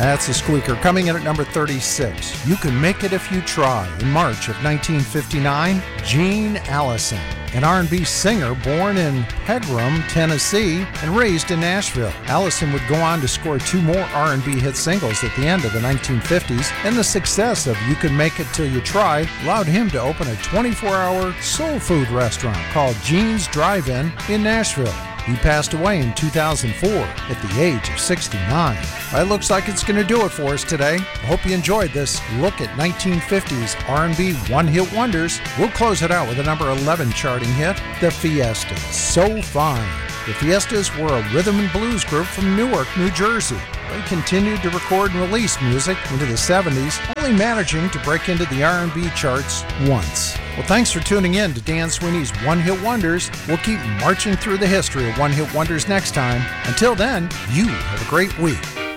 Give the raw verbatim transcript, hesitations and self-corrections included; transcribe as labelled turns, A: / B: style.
A: That's a squeaker. Coming in at number thirty-six, You Can Make It If You Try. In March of nineteen fifty-nine, Gene Allison, an R and B singer born in Pegram, Tennessee, and raised in Nashville. Allison would go on to score two more R and B hit singles at the end of the nineteen fifties, and the success of You Can Make It Till You Try allowed him to open a twenty-four hour soul food restaurant called Gene's Drive-In in Nashville. He passed away in two thousand four at the age of sixty-nine. Well, it looks like it's going to do it for us today. I hope you enjoyed this look at nineteen fifties R and B one-hit wonders. We'll close it out with a number eleven charting hit, The Fiestas, So Fine. The Fiestas were a rhythm and blues group from Newark, New Jersey. They continued to record and release music into the seventies, only managing to break into the R and B charts once. Well, thanks for tuning in to Dan Sweeney's One Hit Wonders. We'll keep marching through the history of One Hit Wonders next time. Until then, you have a great week.